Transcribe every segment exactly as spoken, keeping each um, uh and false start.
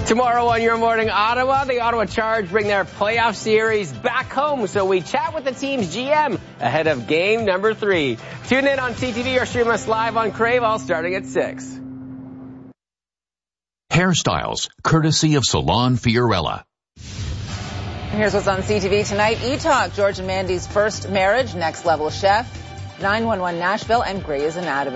Tomorrow on Your Morning Ottawa, the Ottawa Charge bring their playoff series back home, so we chat with the team's G M ahead of game number three. Tune in on C T V or stream us live on Crave, all starting at six. Hairstyles, courtesy of Salon Fiorella. Here's what's on C T V tonight. E-Talk, George and Mandy's first marriage, Next Level Chef, nine one one Nashville, and Grey's Anatomy.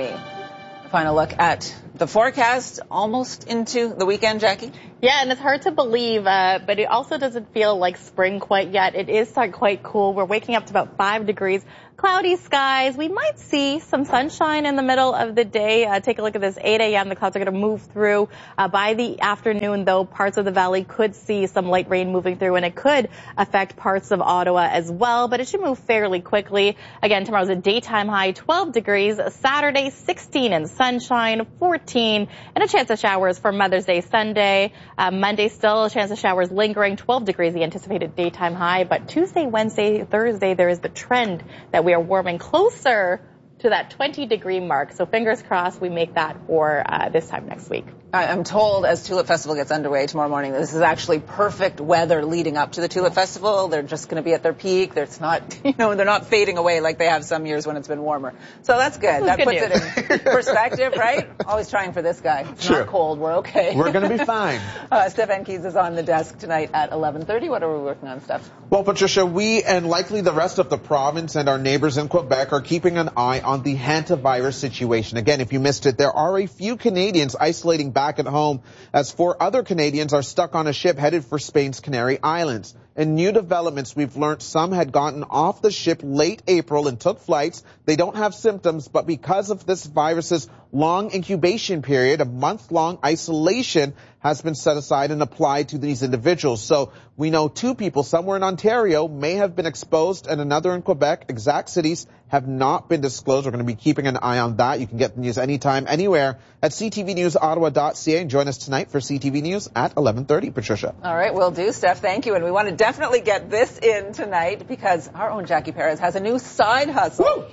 A final look at the forecast almost into the weekend, Jackie. Yeah, and it's hard to believe, uh, but it also doesn't feel like spring quite yet. It is quite cool. We're waking up to about five degrees. Cloudy skies. We might see some sunshine in the middle of the day. Uh, take a look at this, eight a.m. The clouds are going to move through. Uh, by the afternoon, though, parts of the valley could see some light rain moving through, and it could affect parts of Ottawa as well, but it should move fairly quickly. Again, tomorrow's a daytime high, twelve degrees. Saturday, sixteen and sunshine, fourteen, and a chance of showers for Mother's Day Sunday. Uh, Monday, still a chance of showers lingering, twelve degrees, the anticipated daytime high, but Tuesday, Wednesday, Thursday, there is the trend that we are warming closer to that twenty degree mark. So fingers crossed we make that for uh, this time next week. I'm told as Tulip Festival gets underway tomorrow morning, this is actually perfect weather leading up to the Tulip Festival. They're just going to be at their peak. It's not, you know, they're not fading away like they have some years when it's been warmer. So that's good. That good puts news. it in perspective, right? Always trying for this guy. It's Sure. not cold. We're okay. We're going to be fine. uh, Steph Keys is on the desk tonight at eleven thirty. What are we working on, Steph? Well, Patricia, we and likely the rest of the province and our neighbors in Quebec are keeping an eye on the hantavirus situation. Again, if you missed it, there are a few Canadians isolating back at home, as four other Canadians are stuck on a ship headed for Spain's Canary Islands. In new developments, we've learned some had gotten off the ship late April and took flights. They don't have symptoms, but because of this virus's long incubation period, a month-long isolation has been set aside and applied to these individuals. So we know two people somewhere in Ontario may have been exposed and another in Quebec. Exact cities have not been disclosed. We're going to be keeping an eye on that. You can get the news anytime, anywhere at c t v news ottawa dot c a. And join us tonight for C T V News at eleven thirty, Patricia. All right, will do, Steph. Thank you. And we want to definitely get this in tonight because our own Jackie Perez has a new side hustle.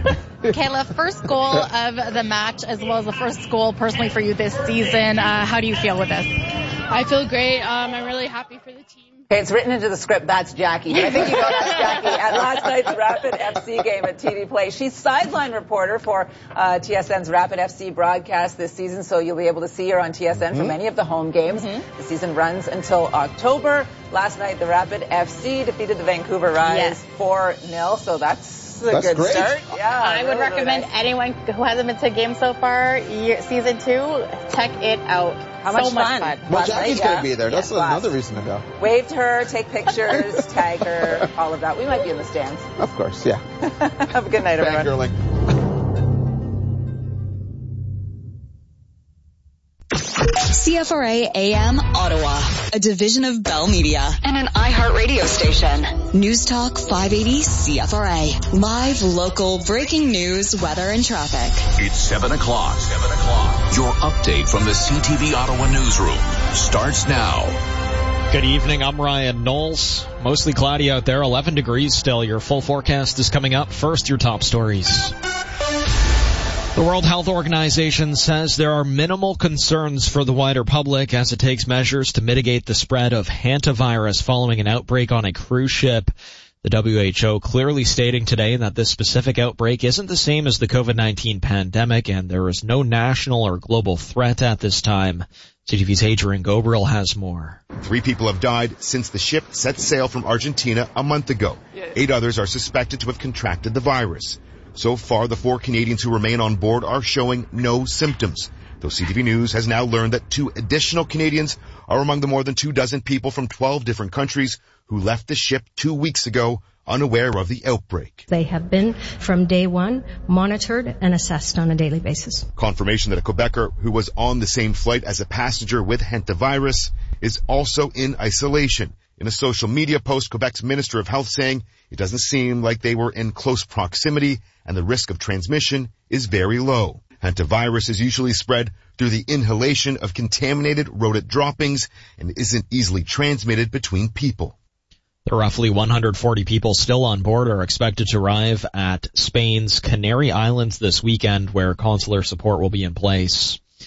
Kayla, first goal of the match as well as the first goal personally for you this season. Uh, how do you feel with this? I feel great. Um, I'm really happy for the team. Okay, it's written into the script. That's Jackie. But I think you got us, Jackie, at last night's Rapid F C game at T V Play. She's sideline reporter for uh, T S N's Rapid F C broadcast this season, so you'll be able to see her on T S N mm-hmm. for many of the home games. Mm-hmm. The season runs until October. Last night, the Rapid F C defeated the Vancouver Rise Yes. four nil, so that's a That's good great. start. Yeah, I would really, really recommend nice. anyone who hasn't been to a game so far, year, season two, check it out. How so much fun. fun. Well, Last Jackie's night, going yeah. to be there. That's Yeah, class. another reason to go. Wave to her, take pictures, tag her, all of that. We might be in the stands. Of course, yeah. Have a good night, everyone. Fangirling. C F R A A M Ottawa, a division of Bell Media and an iHeartRadio station. News Talk five eighty C F R A. Live, local, breaking news, weather, and traffic. It's seven o'clock. seven o'clock. Your update from the C T V Ottawa newsroom starts now. Good evening, I'm Ryan Knowles. Mostly cloudy out there, eleven degrees still. Your full forecast is coming up. First, your top stories. The World Health Organization says there are minimal concerns for the wider public as it takes measures to mitigate the spread of hantavirus following an outbreak on a cruise ship. The W H O clearly stating today that this specific outbreak isn't the same as the COVID nineteen pandemic and there is no national or global threat at this time. C T V's Adrian Gobriel has more. Three people have died since the ship set sail from Argentina a month ago. Eight others are suspected to have contracted the virus. So far, the four Canadians who remain on board are showing no symptoms, though C T V News has now learned that two additional Canadians are among the more than two dozen people from twelve different countries who left the ship two weeks ago unaware of the outbreak. They have been, from day one, monitored and assessed on a daily basis. Confirmation that a Quebecer who was on the same flight as a passenger with hantavirus is also in isolation. In a social media post, Quebec's Minister of Health saying it doesn't seem like they were in close proximity and the risk of transmission is very low. Hantavirus is usually spread through the inhalation of contaminated rodent droppings and isn't easily transmitted between people. The roughly one hundred forty people still on board are expected to arrive at Spain's Canary Islands this weekend, where consular support will be in place.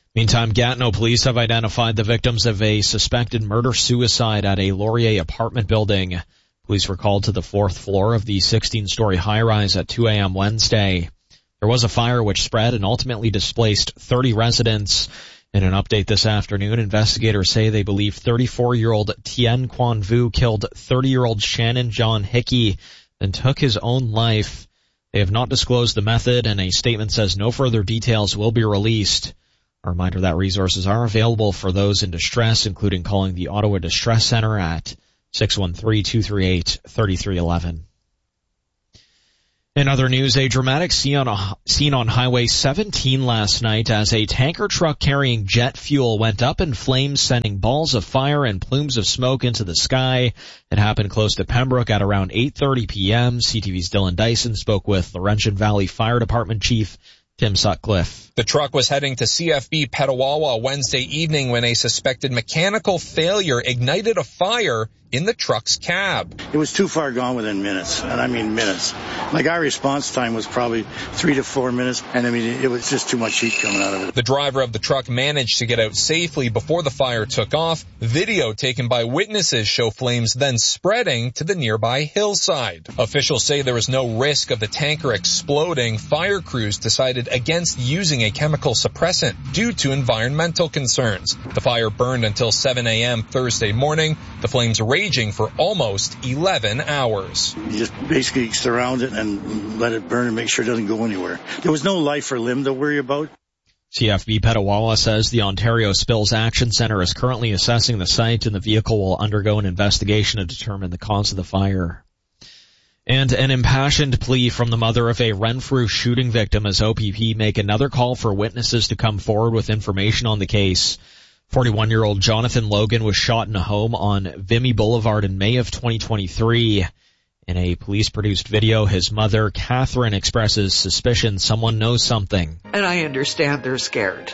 Meantime, Gatineau police have identified the victims of a suspected murder-suicide at a Laurier apartment building. Police were called to the fourth floor of the sixteen-story high-rise at two a.m. Wednesday. There was a fire which spread and ultimately displaced thirty residents. In an update this afternoon, investigators say they believe thirty-four-year-old Tien Quan Vu killed thirty-year-old Shannon John Hickey, then took his own life. They have not disclosed the method, and a statement says no further details will be released. A reminder that resources are available for those in distress, including calling the Ottawa Distress Center at six one three, two three eight, three three one one. In other news, a dramatic scene on, a, scene on Highway seventeen last night as a tanker truck carrying jet fuel went up in flames, sending balls of fire and plumes of smoke into the sky. It happened close to Pembroke at around eight thirty p.m. C T V's Dylan Dyson spoke with Laurentian Valley Fire Department Chief Tim Sutcliffe. The truck was heading to C F B Petawawa Wednesday evening when a suspected mechanical failure ignited a fire in the truck's cab. It was too far gone within minutes, and I mean minutes. Like, our response time was probably three to four minutes, and I mean, it was just too much heat coming out of it. The driver of the truck managed to get out safely before the fire took off. Video taken by witnesses show flames then spreading to the nearby hillside. Officials say there was no risk of the tanker exploding. Fire crews decided against using a chemical suppressant due to environmental concerns. The fire burned until seven a.m. Thursday morning. The flames raging for almost eleven hours. You just basically surround it and let it burn and make sure it doesn't go anywhere. There was no life or limb to worry about. C F B Petawawa says the Ontario Spills Action Centre is currently assessing the site, and the vehicle will undergo an investigation to determine the cause of the fire. And an impassioned plea from the mother of a Renfrew shooting victim as O P P make another call for witnesses to come forward with information on the case. forty-one-year-old Jonathan Logan was shot in a home on Vimy Boulevard in May of twenty twenty-three. In a police-produced video, his mother, Catherine, expresses suspicion someone knows something. And I understand they're scared.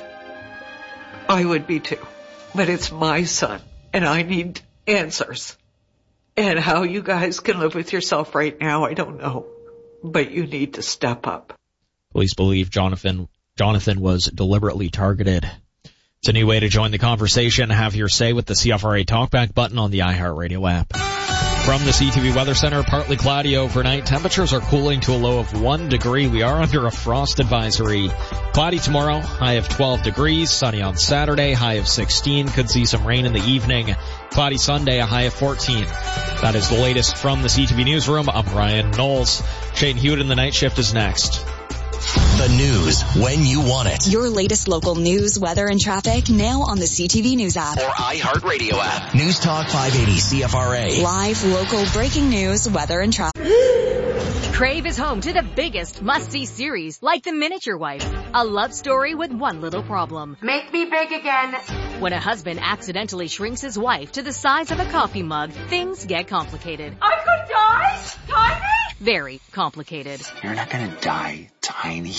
I would be too. But it's my son, and I need answers. And how you guys can live with yourself right now, I don't know. But you need to step up. Police believe Jonathan, Jonathan was deliberately targeted. It's a new way to join the conversation. Have your say with the C F R A Talkback button on the iHeartRadio app. From the C T V Weather Center, partly cloudy overnight. Temperatures are cooling to a low of one degree. We are under a frost advisory. Cloudy tomorrow, high of twelve degrees. Sunny on Saturday, high of sixteen. Could see some rain in the evening. Cloudy Sunday, a high of fourteen. That is the latest from the C T V Newsroom. I'm Brian Knowles. Shane Hewitt in the night shift is next. The news when you want it. Your latest local news, weather, and traffic now on the C T V News app. Or iHeartRadio app. News Talk five eighty C F R A. Live, local, breaking news, weather, and traffic. Crave is home to the biggest must-see series, like The Miniature Wife. A love story with one little problem. Make me big again. When a husband accidentally shrinks his wife to the size of a coffee mug, things get complicated. I could die? Tiny? Very complicated. You're not gonna die tiny.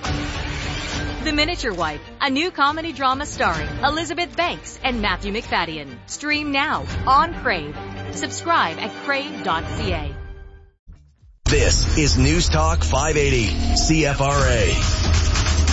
The Miniature Wife, a new comedy drama starring Elizabeth Banks and Matthew McFadden. Stream now on Crave. Subscribe at crave dot c a. This is News Talk five eighty C F R A.